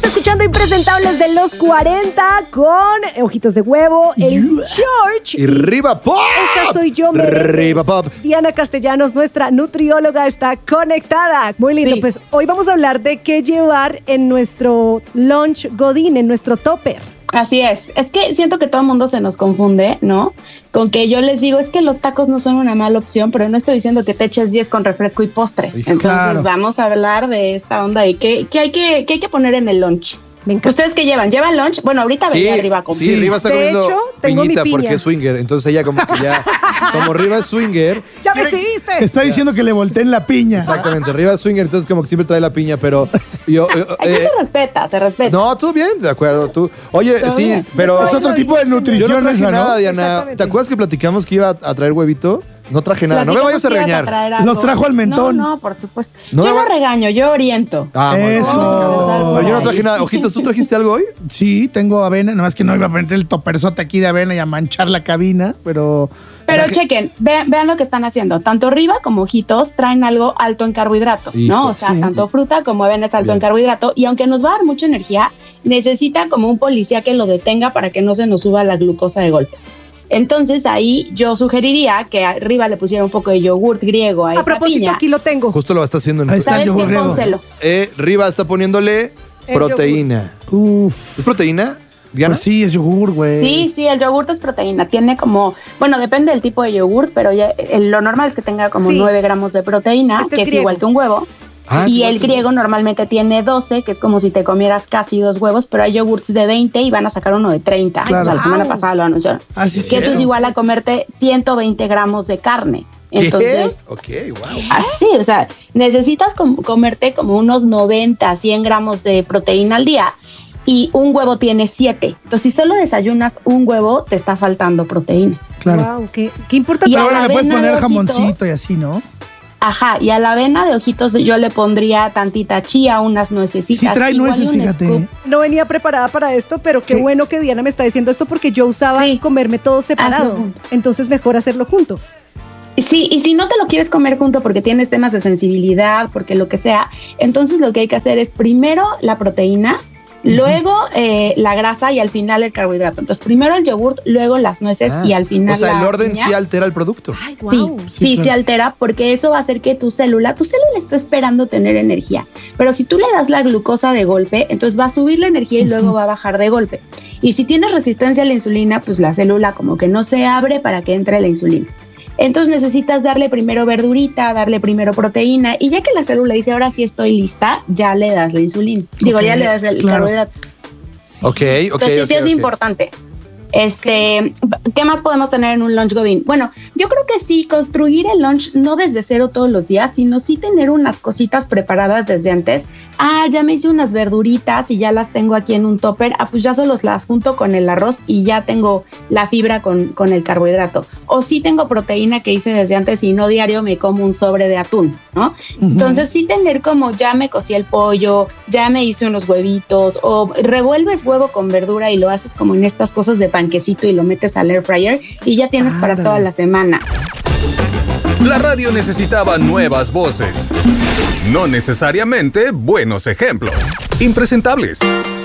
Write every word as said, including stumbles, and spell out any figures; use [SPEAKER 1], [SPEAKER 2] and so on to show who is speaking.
[SPEAKER 1] escuchando Impresentables de los cuarenta con Ojitos de Huevo, el George
[SPEAKER 2] y Riva Pop.
[SPEAKER 1] Esa soy yo,
[SPEAKER 2] Riva Pop.
[SPEAKER 1] Diana Castellanos, nuestra nutrióloga, está conectada. Muy lindo, sí. Pues hoy vamos a hablar de qué llevar en nuestro lunch godín, en nuestro topper.
[SPEAKER 3] Así es, es que siento que todo el mundo se nos confunde, ¿no? Con que yo les digo, es que los tacos no son una mala opción, pero no estoy diciendo que te eches diez con refresco y postre. Entonces claro. Vamos a hablar de esta onda y qué, qué, hay que, qué hay que poner en el lunch. ¿Ustedes qué llevan? ¿Llevan lunch? Bueno, ahorita sí, venía Riva con
[SPEAKER 2] Sí, Riva está
[SPEAKER 1] de
[SPEAKER 2] comiendo
[SPEAKER 1] hecho, tengo
[SPEAKER 2] piñita
[SPEAKER 1] mi piña.
[SPEAKER 2] porque es swinger. Entonces ella como que ya, como Riva es swinger.
[SPEAKER 1] ¡Ya me seguiste!
[SPEAKER 4] Está diciendo que le volteen la piña.
[SPEAKER 2] Exactamente, Riva es swinger, entonces como que siempre trae la piña, pero yo... yo
[SPEAKER 3] Aquí eh, se respeta, se respeta.
[SPEAKER 2] No, tú bien, de acuerdo, tú. Oye, sí,
[SPEAKER 3] bien.
[SPEAKER 2] pero...
[SPEAKER 4] Es otro tipo de nutrición.
[SPEAKER 2] Yo no traje
[SPEAKER 4] esa,
[SPEAKER 2] nada,
[SPEAKER 4] ¿no?
[SPEAKER 2] Diana. ¿Te acuerdas que platicamos que iba a traer huevito? No traje nada, no me vayas a regañar.
[SPEAKER 4] Nos trajo al mentón.
[SPEAKER 3] No, no, por supuesto.
[SPEAKER 2] No,
[SPEAKER 3] yo
[SPEAKER 2] no
[SPEAKER 3] no regaño, yo oriento.
[SPEAKER 2] Ah,
[SPEAKER 4] eso.
[SPEAKER 2] No, yo no traje nada. Ojitos, ¿tú trajiste algo hoy?
[SPEAKER 4] Sí, tengo avena, nada más que no iba a poner el toperzote aquí de avena y a manchar la cabina, pero...
[SPEAKER 3] Pero traje... chequen, vean, vean lo que están haciendo. Tanto Riva como Ojitos traen algo alto en carbohidrato, Hijo, ¿no? O sea, sí. Tanto fruta como avena es alto Bien. en carbohidrato y aunque nos va a dar mucha energía, necesita como un policía que lo detenga para que no se nos suba la glucosa de golpe. Entonces ahí yo sugeriría que arriba le pusiera un poco de yogurt griego a, a esa
[SPEAKER 1] propósito,
[SPEAKER 3] piña.
[SPEAKER 1] Aquí lo tengo.
[SPEAKER 2] Justo lo está haciendo en
[SPEAKER 4] Ahí está el yogur griego.
[SPEAKER 2] Eh, Riva está poniéndole el proteína.
[SPEAKER 4] Yogur. Uf.
[SPEAKER 2] ¿Es proteína? ¿Diana?
[SPEAKER 4] Pues sí, es yogur, güey.
[SPEAKER 3] Sí, sí, el yogurt es proteína. Tiene como, bueno, depende del tipo de yogurt, pero ya, lo normal es que tenga como sí. nueve gramos de proteína, este que es, es igual que un huevo. Ah, y el griego normalmente tiene doce, que es como si te comieras casi dos huevos, pero hay yogurts de veinte y van a sacar uno de treinta. Claro. O sea, la semana pasada lo anunciaron.
[SPEAKER 4] Ah, sí,
[SPEAKER 3] que eso es igual a comerte ciento veinte gramos de carne. Entonces,
[SPEAKER 2] ¿Qué? Ok, wow.
[SPEAKER 3] Así, o sea, necesitas com- comerte como unos noventa, cien gramos de proteína al día y un huevo tiene siete. Entonces, si solo desayunas un huevo, te está faltando proteína.
[SPEAKER 4] Claro.
[SPEAKER 1] Wow, qué, qué importante.
[SPEAKER 4] Y ahora le puedes poner jamoncito y así, ¿no?
[SPEAKER 3] Ajá, y a la avena de Ojitos yo le pondría tantita chía, unas nuecesitas.
[SPEAKER 4] Sí trae nueces, fíjate.
[SPEAKER 3] Scoop.
[SPEAKER 1] No venía preparada para esto, pero qué, qué bueno que Diana me está diciendo esto porque yo usaba sí. comerme todo separado. Entonces mejor hacerlo junto.
[SPEAKER 3] Sí, y si no te lo quieres comer junto porque tienes temas de sensibilidad, porque lo que sea, entonces lo que hay que hacer es primero la proteína, uh-huh. luego eh, la grasa y al final el carbohidrato. Entonces primero el yogurt, luego las nueces ah, y al final
[SPEAKER 2] O sea,
[SPEAKER 3] la
[SPEAKER 2] el orden
[SPEAKER 3] piña.
[SPEAKER 2] sí altera el producto.
[SPEAKER 1] Ay, wow.
[SPEAKER 3] Sí, sí,
[SPEAKER 4] sí, claro.
[SPEAKER 3] sí altera porque eso va a hacer que tu célula, tu célula está esperando tener energía. Pero si tú le das la glucosa de golpe, entonces va a subir la energía y uh-huh. luego va a bajar de golpe. Y si tienes resistencia a la insulina, pues la célula como que no se abre para que entre la insulina. Entonces necesitas darle primero verdurita, darle primero proteína y ya que la célula dice ahora sí estoy lista, ya le das la insulina. Okay, Digo, ya le das el claro. carbohidrato.
[SPEAKER 2] Sí. Ok, ok,
[SPEAKER 3] Entonces
[SPEAKER 2] okay,
[SPEAKER 3] sí es
[SPEAKER 2] okay.
[SPEAKER 3] importante. Este, ¿qué más podemos tener en un lunch godín? Bueno, yo creo que sí, construir el lunch no desde cero todos los días, sino sí tener unas cositas preparadas desde antes. Ah, ya me hice unas verduritas y ya las tengo aquí en un topper. Ah, pues ya solo las junto con el arroz y ya tengo la fibra con, con el carbohidrato. O sí tengo proteína que hice desde antes y no diario me como un sobre de atún, ¿no? Uh-huh. Entonces sí tener como ya me cocí el pollo, ya me hice unos huevitos o revuelves huevo con verdura y lo haces como en estas cosas de panquecito y lo metes al air fryer y ya tienes ah, para dale. toda la semana.
[SPEAKER 5] La radio necesitaba nuevas voces, no necesariamente buenos ejemplos. Impresentables.